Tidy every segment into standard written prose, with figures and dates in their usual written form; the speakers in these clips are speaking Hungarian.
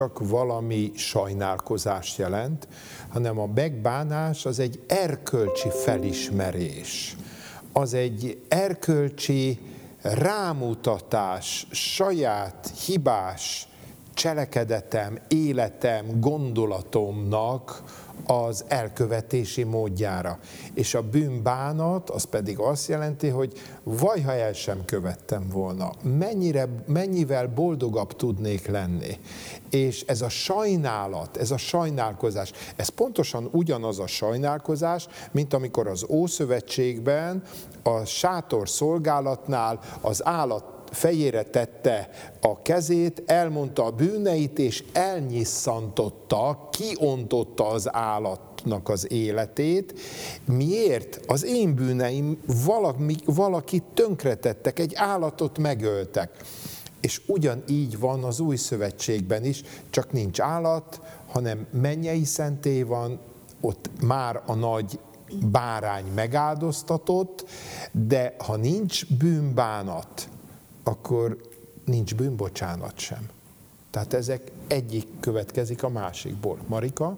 csak valami sajnálkozást jelent, hanem a megbánás az egy erkölcsi felismerés. Az egy erkölcsi rámutatás saját hibás cselekedetem, életem, gondolatomnak az elkövetési módjára. És a bűnbánat az pedig azt jelenti, hogy vaj, ha el sem követtem volna, mennyivel boldogabb tudnék lenni. És ez a sajnálat, ez a sajnálkozás, ez pontosan ugyanaz a sajnálkozás, mint amikor az Ószövetségben a sátor szolgálatnál az állat fejére tette a kezét, elmondta a bűneit, és elnyisszantotta, kiontotta az állatnak az életét. Miért? Az én bűneim valakit tönkretettek, egy állatot megöltek. És ugyanígy van az Új Szövetségben is, csak nincs állat, hanem mennyei szentély van, ott már a nagy bárány megáldoztatott, de ha nincs bűnbánat, akkor nincs bűnbocsánat sem. Tehát ezek egyik következik a másikból. Marika?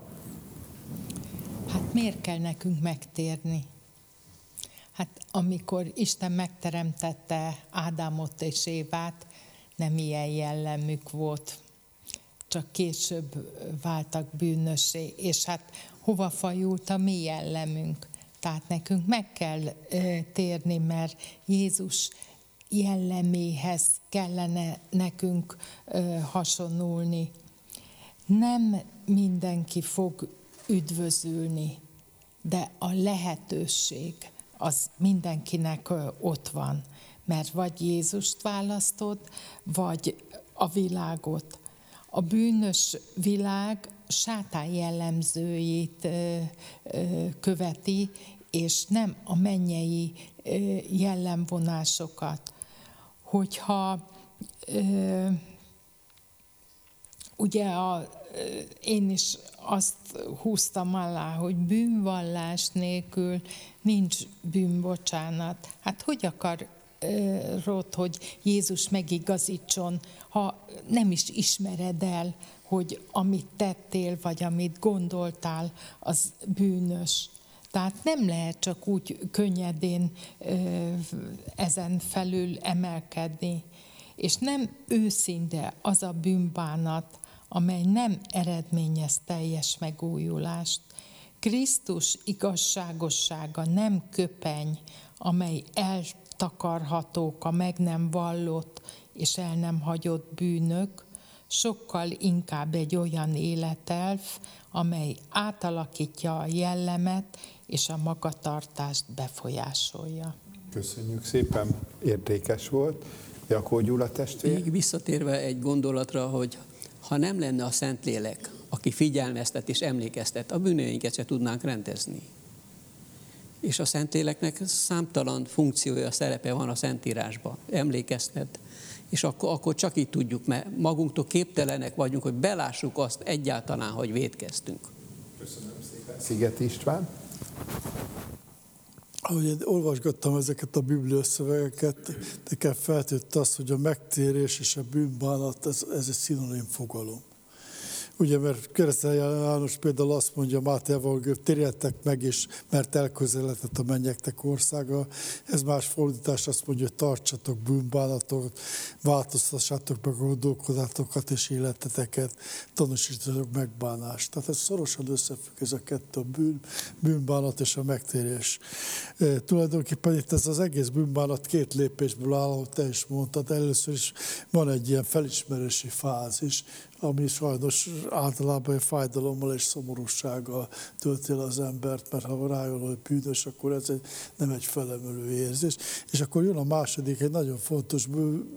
Hát miért kell nekünk megtérni? Hát amikor Isten megteremtette Ádámot és Évát, nem ilyen jellemük volt. Csak később váltak bűnössé, és hát hova fajult a mi jellemünk? Tehát nekünk meg kell térni, mert Jézus jelleméhez kellene nekünk hasonulni. Nem mindenki fog üdvözülni, de a lehetőség az mindenkinek ott van. Mert vagy Jézust választod, vagy a világot. A bűnös világ sátán jellemzőjét követi, és nem a mennyei jellemvonásokat. Hogyha ugye én is azt húztam alá, hogy bűnvallás nélkül nincs bűnbocsánat. Hát hogy akarod, hogy Jézus megigazítson, ha nem is ismered el, hogy amit tettél, vagy amit gondoltál, az bűnös. Tehát nem lehet csak úgy könnyedén ezen felül emelkedni. És nem őszinte az a bűnbánat, amely nem eredményez teljes megújulást. Krisztus igazságossága nem köpeny, amely eltakarhatók a meg nem vallott és el nem hagyott bűnök, sokkal inkább egy olyan életelv, amely átalakítja a jellemet és a magatartást befolyásolja. Köszönjük szépen, értékes volt. Jakó Gyula testvér? Még visszatérve egy gondolatra, hogy ha nem lenne a Szentlélek, aki figyelmeztet és emlékeztet, a bűneinket se tudnánk rendezni. És a Szentléleknek számtalan funkciója, szerepe van a Szentírásban. Emlékeztet, és akkor csak így tudjuk, mert magunktól képtelenek vagyunk, hogy belássuk azt egyáltalán, hogy vétkeztünk. Köszönöm szépen. Sziget István? Ahogy én olvasgattam ezeket a bibliaszövegeket, nekem feltűnt az, hogy a megtérés és a bűnbánat, ez egy szinonim fogalom. Ugye, mert Keresztelyi János például azt mondja, Máté evangélium, térjetek meg, és mert elközeledett a mennyeknek országa. Ez más fordítás azt mondja, hogy tartsatok bűnbánatot, változtassátok meg a gondolkodátokat és életeteket, tanúsítsatok megbánást. Tehát ez szorosan összefügg ez a kettő, a bűnbánat és a megtérés. Tulajdonképpen itt ez az egész bűnbánat két lépésből áll, ahogy te is mondtad. Először is van egy ilyen felismerési fázis, ami sajnos általában fájdalommal és szomorúsággal tölti el az embert, mert ha rájön, hogy bűnös, akkor ez nem egy felemelő érzés. És akkor jön a második, egy nagyon fontos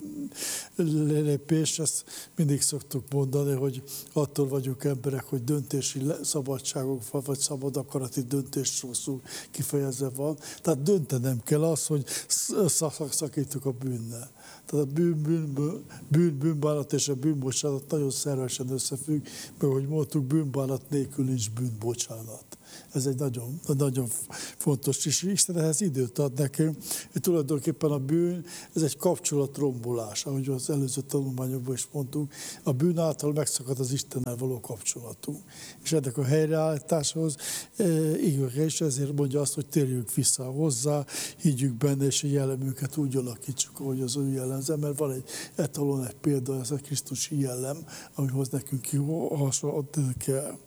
lépés, ezt mindig szoktuk mondani, hogy attól vagyunk emberek, hogy döntési szabadságok van, vagy szabad akarati döntés rosszul kifejezve van. Tehát döntenem kell az, hogy szakítok a bűnnel. Tehát a bűnbánat és a bűnbocsánat nagyon szervesen összefügg, mert ahogy mondtuk, bűnbánat nélkül nincs bűnbocsánat. Ez egy nagyon, nagyon fontos, és Isten ehhez időt ad nekünk, hogy tulajdonképpen a bűn, ez egy kapcsolatrombolás, ahogy az előző tanulmányokban is mondtuk, a bűn által megszakad az Istennel való kapcsolatunk. És ennek a helyreállításához és ezért mondja azt, hogy térjünk vissza hozzá, higgyük benne, és a jellemünket úgy alakítsuk, ahogy az ő jellemze, mert van egy etalon, egy példa, ez a krisztusi jellem, amihoz nekünk hasonlítani kell.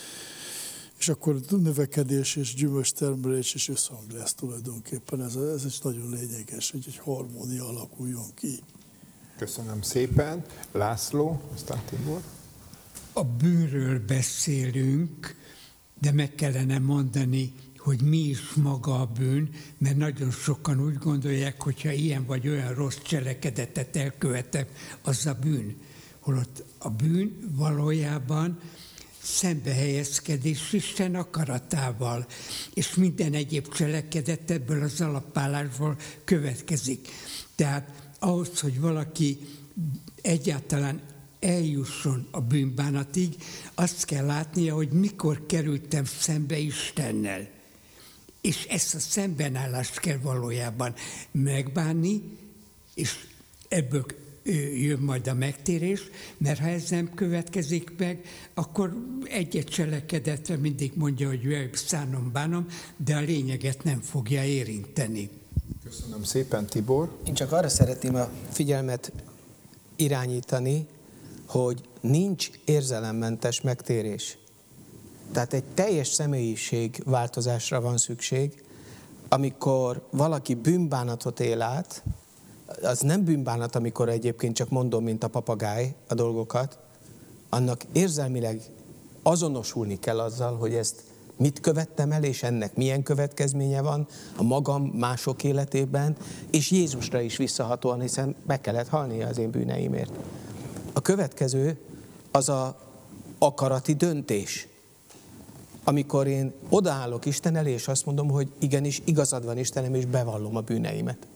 És akkor növekedés és gyümölcstermelés és összhang lesz tulajdonképpen. Ez is nagyon lényeges, hogy egy harmónia alakuljon ki. Köszönöm szépen. László, aztán Tibor. A bűnről beszélünk, de meg kellene mondani, hogy mi is maga a bűn, mert nagyon sokan úgy gondolják, hogyha ilyen vagy olyan rossz cselekedetet elkövetek, az a bűn. Holott a bűn valójában szembehelyezkedés Isten akaratával, és minden egyéb cselekedet ebből az alapállásból következik. Tehát ahhoz, hogy valaki egyáltalán eljusson a bűnbánatig, azt kell látnia, hogy mikor kerültem szembe Istennel. És ezt a szembenállást kell valójában megbánni, és ebből jön majd a megtérés, mert ha ez nem következik meg, akkor egy-egy cselekedetre mindig mondja, hogy szánom, bánom, de a lényeget nem fogja érinteni. Köszönöm szépen, Tibor. Én csak arra szeretném a figyelmet irányítani, hogy nincs érzelemmentes megtérés. Tehát egy teljes személyiség változásra van szükség, amikor valaki bűnbánatot él át, az nem bűnbánat, amikor egyébként csak mondom, mint a papagáj a dolgokat, annak érzelmileg azonosulni kell azzal, hogy ezt mit követtem el, és ennek milyen következménye van a magam, mások életében, és Jézusra is visszahatóan, hiszen meg kellett halnia az én bűneimért. A következő az az akarati döntés. Amikor én odaállok Isten elé, és azt mondom, hogy igenis igazad van Istenem, és bevallom a bűneimet.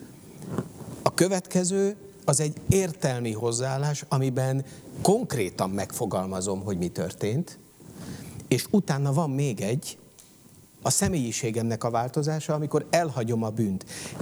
A következő az egy értelmi hozzáállás, amiben konkrétan megfogalmazom, hogy mi történt, és utána van még egy, a személyiségemnek a változása, amikor elhagyom a bűnt.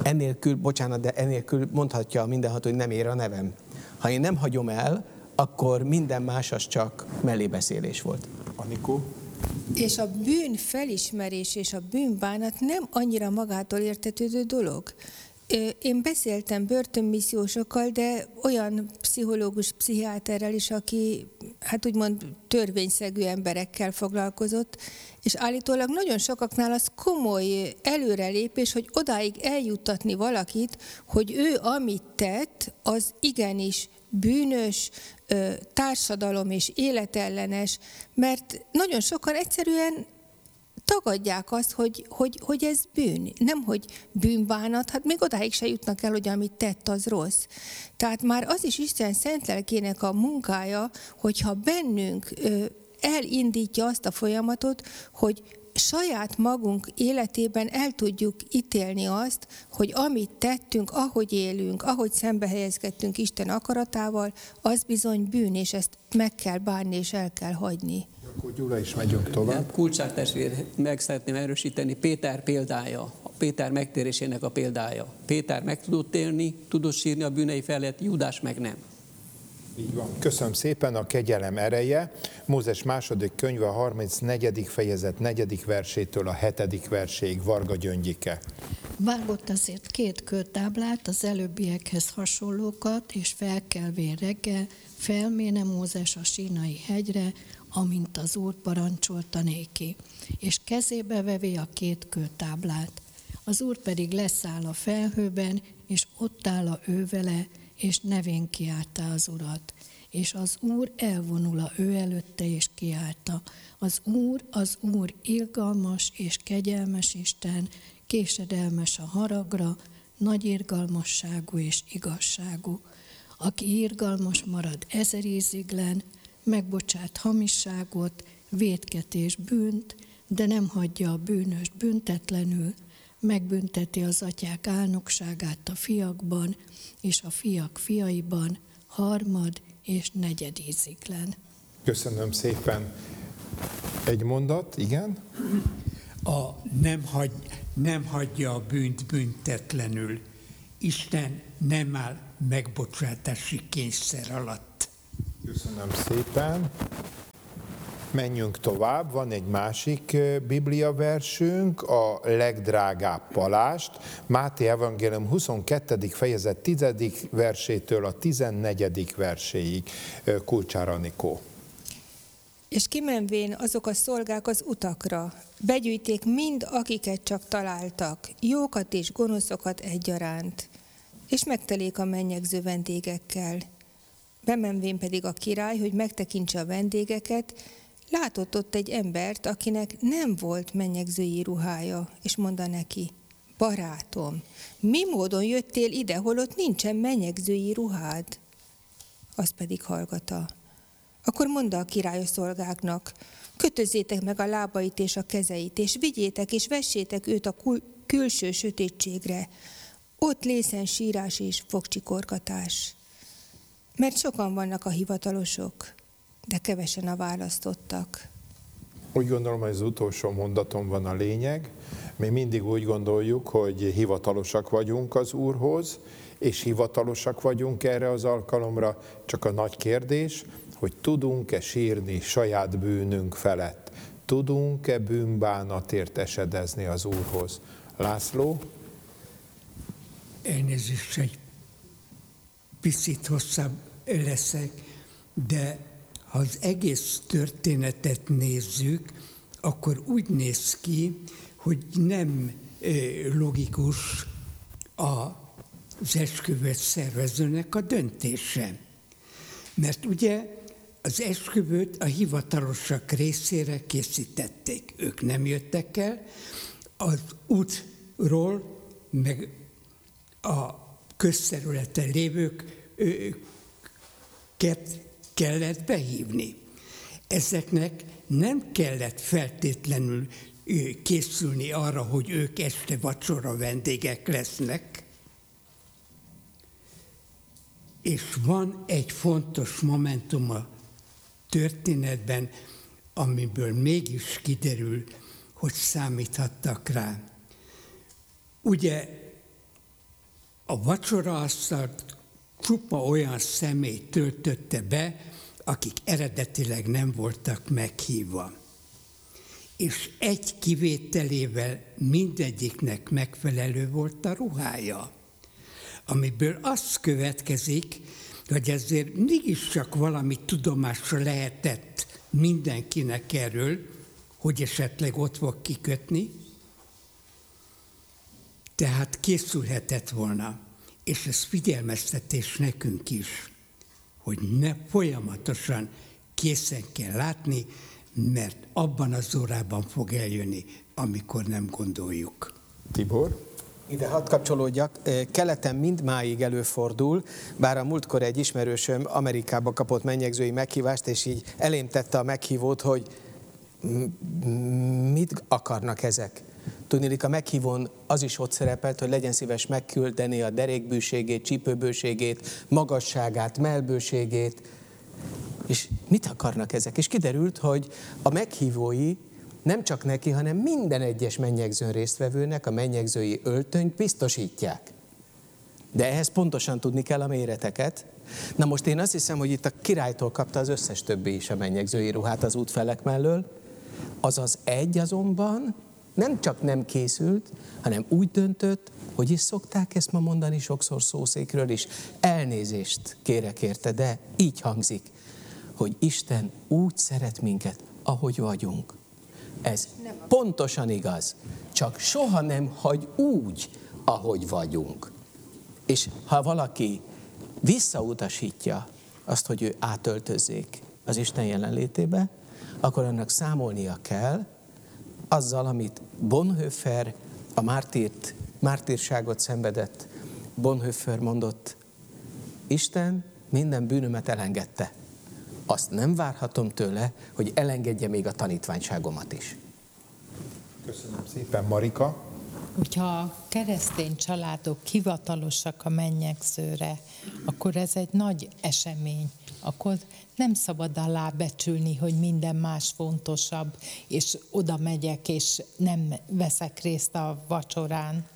Ennélkül mondhatja mindenható, hogy nem ér a nevem. Ha én nem hagyom el, akkor minden más az csak mellébeszélés volt. Anikó? És a bűn felismerés és a bűnbánat nem annyira magától értetődő dolog. Én beszéltem börtönmissziósokkal, de olyan pszichológus, pszichiáterrel is, aki hát úgymond törvényszegű emberekkel foglalkozott, és állítólag nagyon sokaknál az komoly előrelépés, hogy odáig eljuttatni valakit, hogy ő amit tett, az igenis bűnös, társadalom és életellenes, mert nagyon sokan egyszerűen tagadják azt, hogy ez bűn. Nem, hogy bűnbánat, hát még odáig se jutnak el, hogy amit tett, az rossz. Tehát már az is Isten szent lelkének a munkája, hogyha bennünk elindítja azt a folyamatot, hogy saját magunk életében el tudjuk ítélni azt, hogy amit tettünk, ahogy élünk, ahogy szembe-helyezkedtünk Isten akaratával, az bizony bűn, és ezt meg kell bánni, és el kell hagyni. Akkor Gyula is megyünk tovább. Kulcsár testvér, meg szeretném erősíteni Péter példája, a Péter megtérésének a példája. Péter meg tudott élni, tudott sírni a bűnei felett, Júdás meg nem. Így van. Köszönöm szépen, a kegyelem ereje. Mózes második könyve, a 34. fejezet 4. versétől a 7. verséig. Varga Gyöngyike. Vágott azért 2 kőtáblát, az előbbiekhez hasonlókat, és felkelvén reggel felméne Mózes a Sínai hegyre, amint az Úr parancsolta néki, és kezébe vevé a 2 kőtáblát. Az Úr pedig leszáll a felhőben, és ott áll ő vele, és nevén kiáltá az Urat. És az Úr elvonul ő előtte, és kiálta. Az Úr irgalmas és kegyelmes Isten, késedelmes a haragra, nagy irgalmasságú és igazságú. Aki irgalmas marad 1000 évig, megbocsát hamisságot, vétket bűnt, de nem hagyja a bűnöst büntetlenül, megbünteti az atyák álnokságát a fiakban, és a fiak fiaiban 3. és 4. íziglen. Köszönöm szépen. Egy mondat, igen. Nem hagyja a bűnt büntetlenül. Isten nem áll megbocsátási kényszer alatt. Köszönöm szépen. Menjünk tovább, van egy másik bibliaversünk, a legdrágább palást. Máté evangélium 22. fejezet 10. versétől a 14. verséig. Kulcsár Anikó. És kimenvén azok a szolgák az utakra, begyűjték mind, akiket csak találtak, jókat és gonoszokat egyaránt, és megtelik a mennyegző vendégekkel. Bemenvén pedig a király, hogy megtekintse a vendégeket, látott ott egy embert, akinek nem volt mennyegzői ruhája, és mondta neki: barátom, mi módon jöttél ide, holott nincsen mennyegzői ruhád? Az pedig hallgatta. Akkor mondta a király a szolgáknak: kötözzétek meg a lábait és a kezeit, és vigyétek és vessétek őt a külső sötétségre. Ott lészen sírás és fogcsikorgatás. Mert sokan vannak a hivatalosok, de kevesen a választottak. Úgy gondolom, hogy az utolsó mondaton van a lényeg. Mi mindig úgy gondoljuk, hogy hivatalosak vagyunk az Úrhoz, és hivatalosak vagyunk erre az alkalomra, csak a nagy kérdés, hogy tudunk-e sírni saját bűnünk felett? Tudunk-e bűnbánatért esedezni az Úrhoz? László? Elnézést, egy picit hosszabb leszek, de ha az egész történetet nézzük, akkor úgy néz ki, hogy nem logikus az esküvőt szervezőnek a döntése. Mert ugye az esküvőt a hivatalosak részére készítették. Ők nem jöttek el, az útról, meg a közterületen lévőket kellett behívni. Ezeknek nem kellett feltétlenül készülni arra, hogy ők este vacsora vendégek lesznek. És van egy fontos momentum a történetben, amiből mégis kiderül, hogy számíthattak rá. Ugye a vacsoraasztalt csupa olyan személy töltötte be, akik eredetileg nem voltak meghívva. És egy kivételével mindegyiknek megfelelő volt a ruhája, amiből az következik, hogy ezért mégiscsak valami tudomásra lehetett mindenkinek erről, hogy esetleg ott fog kikötni. Tehát készülhetett volna, és ez figyelmeztetés nekünk is, hogy ne folyamatosan készen kell látni, mert abban az órában fog eljönni, amikor nem gondoljuk. Tibor? Ide hadd kapcsolódjak, keleten mindmáig előfordul, bár a múltkor egy ismerősöm Amerikába kapott mennyegzői meghívást, és így elém tette a meghívót, hogy mit akarnak ezek. Tudniillik, a meghívón az is ott szerepelt, hogy legyen szíves megküldeni a derékbőségét, csípőbőségét, magasságát, mellbőségét, és mit akarnak ezek? És kiderült, hogy a meghívói nem csak neki, hanem minden egyes mennyegzőn résztvevőnek a mennyegzői öltönyt biztosítják. De ehhez pontosan tudni kell a méreteket. Na most én azt hiszem, hogy itt a királytól kapta az összes többi is a mennyegzői ruhát az útfelek mellől. Azaz egy azonban nem csak nem készült, hanem úgy döntött, hogy is szokták ezt ma mondani sokszor szószékről is, elnézést kérek érte, de így hangzik, hogy Isten úgy szeret minket, ahogy vagyunk. Ez pontosan igaz, csak soha nem hagy úgy, ahogy vagyunk. És ha valaki visszautasítja azt, hogy ő átöltözzék az Isten jelenlétébe, akkor annak számolnia kell azzal, amit Bonhoeffer, a mártírságot szenvedett Bonhoeffer mondott: Isten minden bűnömet elengedte. Azt nem várhatom tőle, hogy elengedje még a tanítványságomat is. Köszönöm szépen, Marika. Hogyha a keresztény családok hivatalosak a mennyegzőre, akkor ez egy nagy esemény. akkor nem szabad alábecsülni, hogy minden más fontosabb, és oda megyek, és nem veszek részt a vacsorán.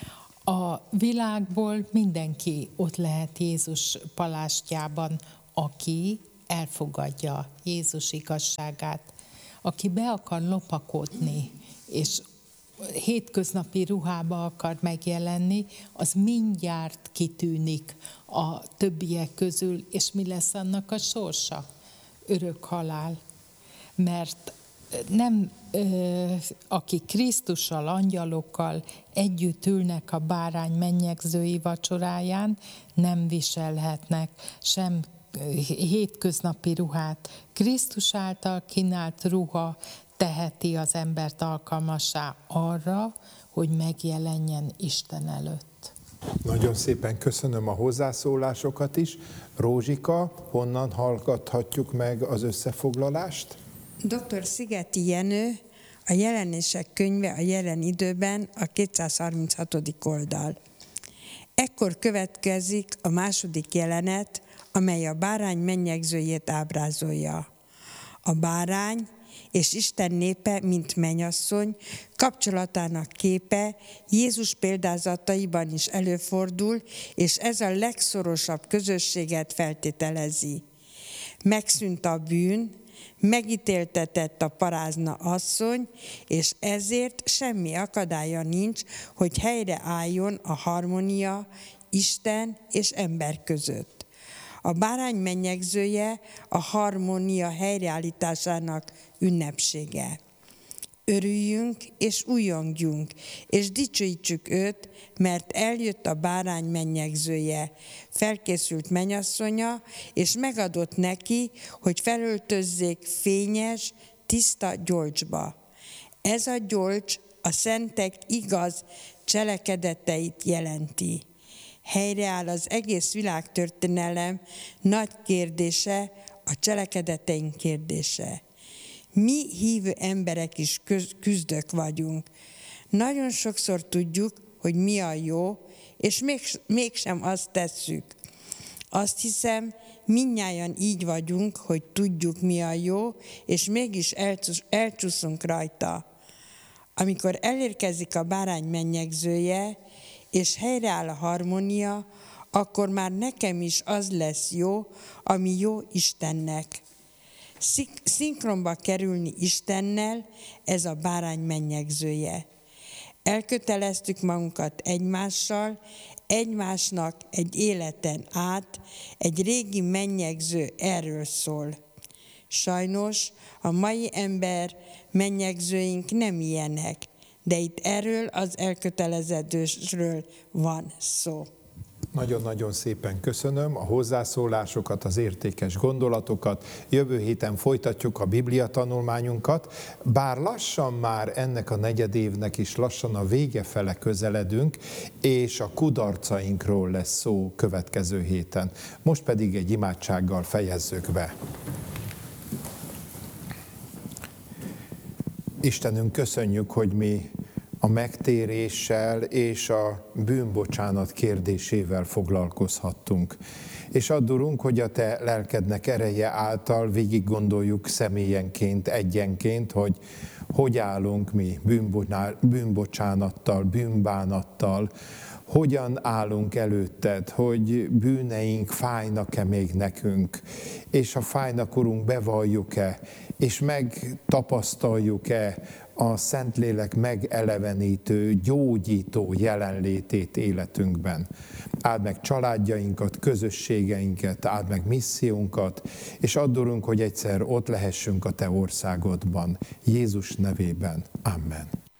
A világból mindenki ott lehet Jézus palástjában, aki elfogadja Jézus igazságát, aki be akar lopakodni, és hétköznapi ruhába akar megjelenni, az mindjárt kitűnik a többiek közül, és mi lesz annak a sorsa? Örök halál. Mert nem, aki Krisztussal, angyalokkal együtt ülnek a bárány mennyegzői vacsoráján, nem viselhetnek sem hétköznapi ruhát. Krisztus által kínált ruha teheti az embert alkalmassá arra, hogy megjelenjen Isten előtt. Nagyon szépen köszönöm a hozzászólásokat is. Rózsika, honnan hallgathatjuk meg az összefoglalást? Dr. Szigeti Jenő, a Jelenések könyve a jelen időben, a 236. oldal. Ekkor következik a második jelenet, amely a bárány mennyegzőjét ábrázolja. A bárány és Isten népe, mint mennyasszony, kapcsolatának képe Jézus példázataiban is előfordul, és ez a legszorosabb közösséget feltételezi. Megszűnt a bűn, megítéltetett a parázna asszony, és ezért semmi akadálya nincs, hogy helyreálljon a harmónia Isten és ember között. A bárány mennyegzője a harmónia helyreállításának ünnepsége. Örüljünk és újongjunk, és dicsőítsük őt, mert eljött a bárány mennyegzője, felkészült mennyasszonya, és megadott neki, hogy felöltözzék fényes, tiszta gyolcsba. Ez a gyolcs a szentek igaz cselekedeteit jelenti. Helyreáll az egész világtörténelem nagy kérdése, a cselekedeteink kérdése. Mi hívő emberek is küzdők vagyunk. Nagyon sokszor tudjuk, hogy mi a jó, és mégsem azt tesszük. Azt hiszem, mindnyájan így vagyunk, hogy tudjuk, mi a jó, és mégis elcsúszunk rajta. Amikor elérkezik a bárány mennyegzője, és helyreáll a harmónia, akkor már nekem is az lesz jó, ami jó Istennek. Szinkronba kerülni Istennel, ez a bárány mennyegzője. Elköteleztük magunkat egymással, egymásnak egy életen át, egy régi mennyegző erről szól. Sajnos a mai ember mennyegzőink nem ilyenek, de itt erről az elköteleződésről van szó. Nagyon-nagyon szépen köszönöm a hozzászólásokat, az értékes gondolatokat. Jövő héten folytatjuk a Biblia tanulmányunkat, bár lassan már ennek a negyedévnek is lassan a vége fele közeledünk, és a kudarcainkról lesz szó következő héten. Most pedig egy imádsággal fejezzük be. Istenünk, köszönjük, hogy mi a megtéréssel és a bűnbocsánat kérdésével foglalkozhattunk. És add, Urunk, hogy a Te lelkednek ereje által végig gondoljuk személyenként, egyenként, hogy állunk mi bűnbocsánattal, bűnbánattal, hogyan állunk előtted, hogy bűneink fájnak-e még nekünk, és ha fájnak, Urunk, bevalljuk-e, és megtapasztaljuk-e a Szentlélek megelevenítő, gyógyító jelenlétét életünkben. Áld meg családjainkat, közösségeinket, áld meg missziónkat, és add, Urunk, hogy egyszer ott lehessünk a Te országodban. Jézus nevében. Amen.